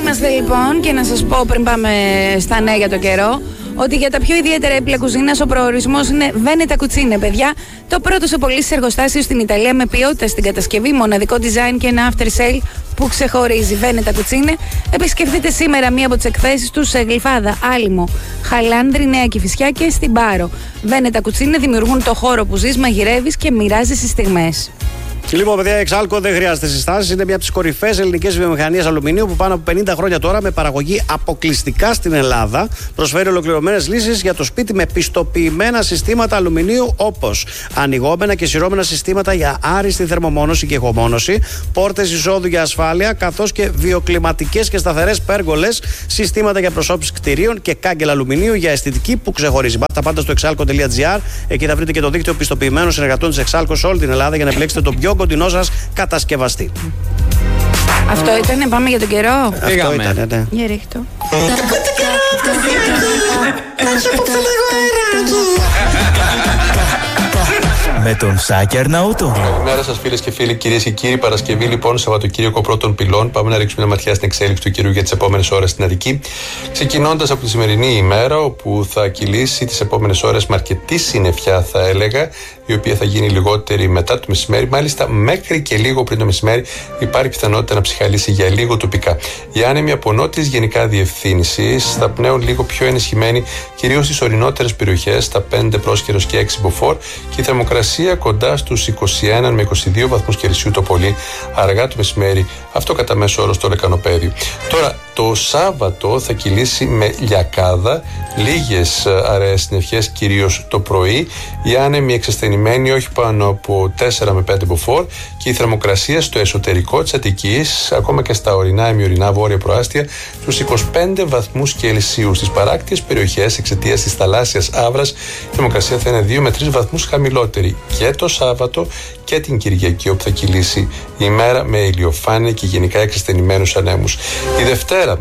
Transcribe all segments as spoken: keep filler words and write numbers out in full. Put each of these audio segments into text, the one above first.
είμαστε λοιπόν και να σας πω πριν πάμε στα νέα για το καιρό ότι για τα πιο ιδιαίτερα έπιπλα κουζίνας ο προορισμός είναι Veneta Cucine, παιδιά. Το πρώτο σε πωλήσεις εργοστάσιο στην Ιταλία με ποιότητα στην κατασκευή, μοναδικό design και ένα after sale που ξεχωρίζει. Veneta Cucine. Επισκεφτείτε σήμερα μία από τις εκθέσεις τους σε Γλυφάδα, Άλυμο, Χαλάνδρη, Νέα Κηφισιά και στην Πάρο. Veneta Cucine δημιουργούν το χώρο που ζεις, μαγειρεύεις και μοιράζεσαι στις στιγμές. Λοιπόν, παιδιά, η Exalco δεν χρειάζεται συστάσεις. Είναι μια από τις κορυφαίες ελληνικές βιομηχανίες αλουμινίου που πάνω από πενήντα χρόνια τώρα με παραγωγή αποκλειστικά στην Ελλάδα προσφέρει ολοκληρωμένες λύσεις για το σπίτι με πιστοποιημένα συστήματα αλουμινίου όπως ανοιγόμενα και σειρώμενα συστήματα για άριστη θερμομόνωση και ηχομόνωση, πόρτες εισόδου για ασφάλεια, καθώς και βιοκλιματικές και σταθερές πέργολες, συστήματα για προσώπηση κτηρίων και κάγκελα αλουμινίου για αισθητική που ξεχωρίζει. Τα πάντα στο exalco τελεία gr. Εκεί θα βρείτε και το δίκτυο πιστοποιημένων συνεργατών της Exalco σε όλη την Ελλάδα για να επιλέξετε τον πιο κοντινό σας κατασκευαστή. Αυτό ήτανε, πάμε για τον καιρό. Αυτό ήτανε, ναι. Για ρίχτω. Με τον Σάκη Αρναούτο. Καλημέρα σας φίλες και φίλοι, κυρίες και κύριοι. Παρασκευή λοιπόν, Σαββατοκύριακο πρώτων πυλών. Πάμε να ρίξουμε μια ματιά στην εξέλιξη του καιρού για τις επόμενες ώρες στην Αττική. Ξεκινώντας από τη σημερινή ημέρα, όπου θα κυλήσει τις επόμενες ώρες με αρκετή συννεφιά, θα έλεγα, η οποία θα γίνει λιγότερη μετά το μεσημέρι. Μάλιστα, μέχρι και λίγο πριν το μεσημέρι υπάρχει πιθανότητα να ψυχαλίσει για λίγο τοπικά. Οι άνεμοι από νότιες γενικά διευθύνσεις θα πνέουν λίγο πιο ενισχυμένοι, κυρίως στις ορεινότερες περιοχές, στα πέντε Πρόσχερος και έξι Μποφόρ, και η θερμοκρασία κοντά στους είκοσι ένα με είκοσι δύο βαθμούς Κελσίου το πολύ, αργά το μεσημέρι, αυτό κατά μέσο όρο στο λεκανοπέδιο. Τώρα, το Σάββατο θα κυλήσει με λιακάδα, λίγες αραιές συννεφιές κυρίως το πρωί, οι άνεμοι εξασθενημένοι όχι πάνω από τέσσερα με πέντε μποφόρ και η θερμοκρασία στο εσωτερικό της Αττικής, ακόμα και στα ορεινά ημιορεινά βόρεια προάστια, στους είκοσι πέντε βαθμούς Κελσίου. Στις παράκτιες περιοχές, εξαιτίας της θαλάσσιας άβρας, η θερμοκρασία θα είναι δύο με τρεις βαθμούς χαμηλότερη και το Σάββατο και την Κυριακή, όπου θα κυλήσει η ημέρα με ηλιοφάνεια και γενικά εξασθενημένους ανέμους. Η Δευτέρα,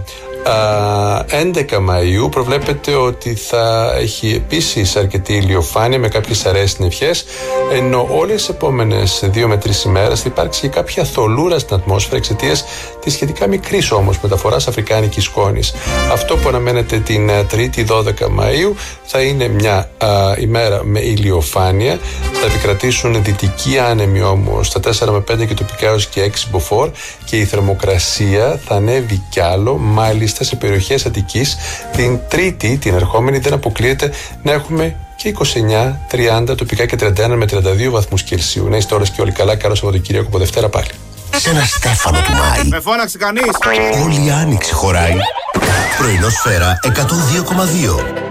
έντεκα Μαΐου, προβλέπεται ότι θα έχει επίσης αρκετή ηλιοφάνεια με κάποιες αραιές συννεφιές, ενώ όλες τις επόμενες δύο με τρεις ημέρες θα υπάρξει και κάποια θολούρα στην ατμόσφαιρα εξαιτίας της σχετικά μικρής όμως μεταφοράς αφρικάνικης σκόνης. Αυτό που αναμένεται την Τρίτη δώδεκα Μαΐου θα είναι μια α, ημέρα με ηλιοφάνεια. Θα επικρατήσουν δυτικοί άνεμοι όμως στα τέσσερα με πέντε και τοπικά έως και έξι μποφόρ και η θερμοκρασία θα ανέβει κι άλλο, μάλιστα σε περιοχές Αττικής την Τρίτη, την ερχόμενη, δεν αποκλείεται να έχουμε και είκοσι εννιά, τριάντα, τοπικά και τριάντα ένα με τριάντα δύο βαθμούς Κελσίου. Να είστε ώρες και όλοι καλά. Καλό Σαββατοκύριακο από Δευτέρα πάλι. Σε ένα Στέφανο του Μάη. Με φώναξε κανείς. Όλη η άνοιξη χωράει. Πρωινό Σφαίρα εκατόν δύο κόμμα δύο.